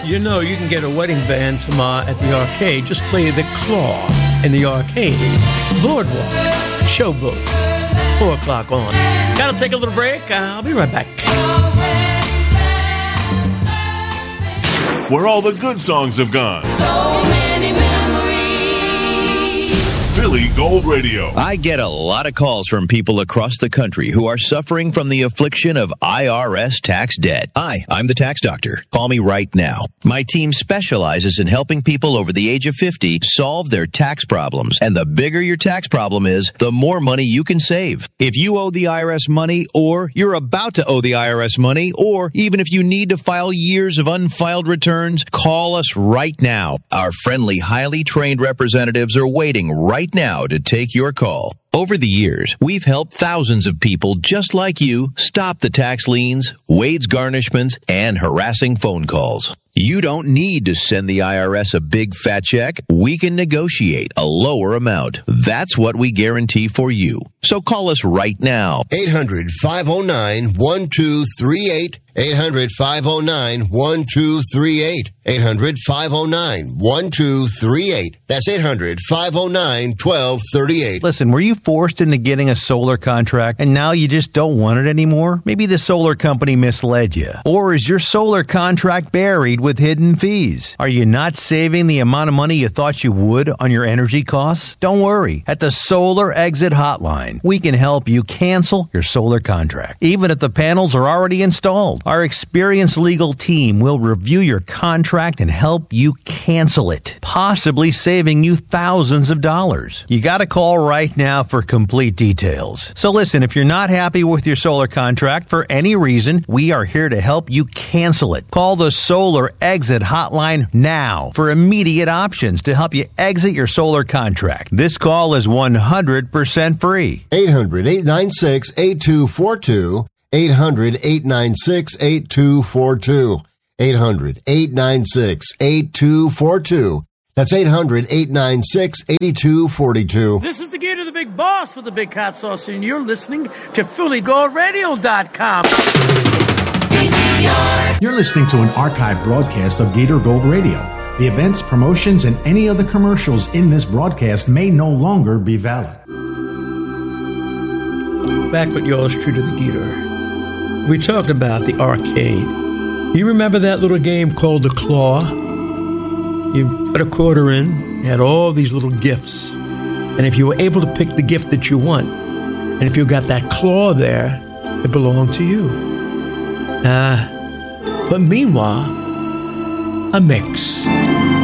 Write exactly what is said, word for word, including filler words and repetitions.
You know you can get a wedding band tomorrow at the arcade. Just play the Claw in the arcade. Boardwalk, Showboat, four o'clock on. Gotta take a little break. I'll be right back. Where all the good songs have gone. So many memories. Philly Gold Radio. I get a lot of calls from people across the country who are suffering from the affliction of I R S tax debt. Hi, I'm the tax doctor. Call me right now. My team specializes in helping people over the age of fifty solve their tax problems. And the bigger your tax problem is, the more money you can save. If you owe the I R S money, or you're about to owe the I R S money, or even if you need to file years of unfiled returns, call us right now. Our friendly, highly trained representatives are waiting right now to take your call. Over the years, we've helped thousands of people just like you stop the tax liens, wage garnishments, and harassing phone calls. You don't need to send the I R S a big fat check. We can negotiate a lower amount. That's what we guarantee for you. So call us right now. eight hundred, five oh nine, one two three eight. eight hundred, five oh nine, one two three eight. eight hundred, five oh nine, one two three eight. That's eight hundred, five oh nine, one two three eight. Listen, were you forced into getting a solar contract and now you just don't want it anymore? Maybe the solar company misled you. Or is your solar contract buried with hidden fees? Are you not saving the amount of money you thought you would on your energy costs? Don't worry. At the Solar Exit Hotline, we can help you cancel your solar contract, even if the panels are already installed. Our experienced legal team will review your contract and help you cancel it, possibly saving you thousands of dollars. You got to call right now for complete details. So listen, if you're not happy with your solar contract for any reason, we are here to help you cancel it. Call the Solar Exit Hotline now for immediate options to help you exit your solar contract. This call is one hundred percent free. eight hundred, eight nine six, eight two four two. eight hundred, eight nine six, eight two four two. eight hundred, eight nine six, eight two four two. That's eight hundred, eight nine six, eight two four two. This is the Gator, the Big Boss with the Big Hot Sauce, and you're listening to Philly Gold Radio dot com. You're listening to an archived broadcast of Gator Gold Radio. The events, promotions, and any other commercials in this broadcast may no longer be valid. Back with yours true to the Gator. We talked about the arcade. You remember that little game called the Claw? You put a quarter in, you had all these little gifts. And if you were able to pick the gift that you want, and if you got that claw there, it belonged to you. Uh, but meanwhile, a mix.